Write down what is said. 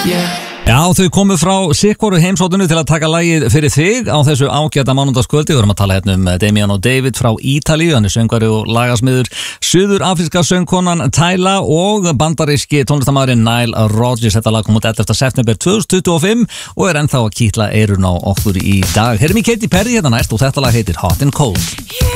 Já, þau komu frá sikkoru heimsóttinu til að taka lagið fyrir þig á þessu ágæta mánudagskvöldi. Við vorum að tala hérna Damian og David frá Ítalíu, hann söngvari og lagasmiður, suður-afríska söngkonan Tyla og bandaríski tónlistarmaðurinn Nile Rodgers. Þetta lag kom út 11. september 2025 og ennþá að kýtla eyrun á okkur í dag. Heyrum í Katy Perry hérna næst og þetta lag heitir Hot and Cold.